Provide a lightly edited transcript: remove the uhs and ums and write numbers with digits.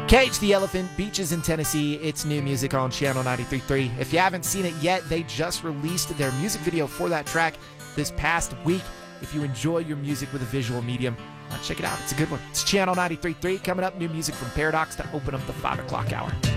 Cage the Elephant, Beaches in Tennessee. It's new music on Channel 93.3. If you haven't seen it yet, they just released their music video for that track this past week. If you enjoy your music with a visual medium, check it out. It's a good one. It's Channel 93.3. Coming up, new music from Paradox to open up the 5 o'clock hour.